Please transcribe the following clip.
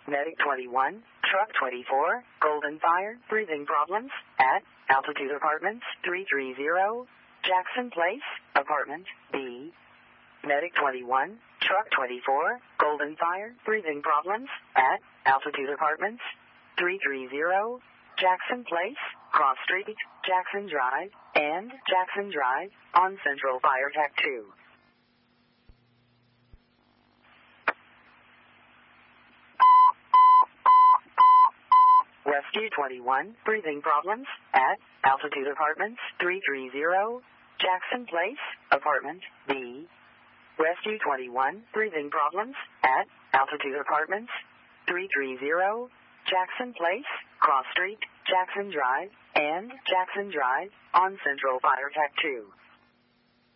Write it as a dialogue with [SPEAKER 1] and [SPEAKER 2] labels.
[SPEAKER 1] Medic 21, Truck 24, Golden Fire, breathing problems at Altitude Apartments 330, Jackson Place, Apartment B. Medic 21, Truck 24, Golden Fire, breathing problems at Altitude Apartments 330, Jackson Place, Cross Street, Jackson Drive, and Jackson Drive on Central Fire Tech 2. Rescue 21, breathing problems at Altitude Apartments 330, Jackson Place, Apartment B. Rescue 21, breathing problems at Altitude Apartments 330, Jackson Place, Cross Street, Jackson Drive, and Jackson Drive on Central Fire Tech 2.